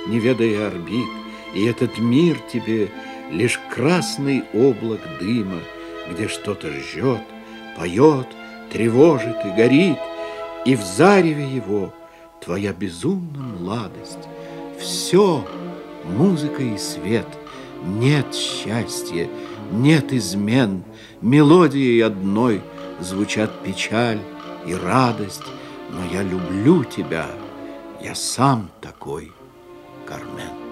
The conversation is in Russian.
не ведая орбит, и этот мир тебе лишь красный облак дыма, где что-то жжет, поет, тревожит и горит, и в зареве его твоя безумная младость. Все музыка и свет, нет счастья, нет измен, мелодией одной звучат печаль и радость, но я люблю тебя, я сам такой, Кармен.